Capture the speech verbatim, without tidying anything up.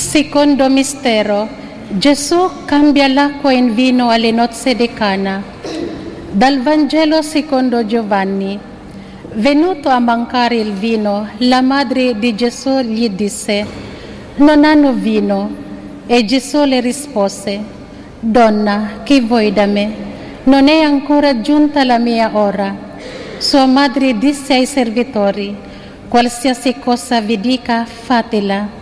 Secondo mistero, Gesù cambia l'acqua in vino alle nozze di Cana. Dal Vangelo secondo Giovanni. Venuto a mancare il vino, la madre di Gesù gli disse: non hanno vino. E Gesù le rispose: donna, che vuoi da me? Non è ancora giunta la mia ora. Sua madre disse ai servitori: qualsiasi cosa vi dica, fatela.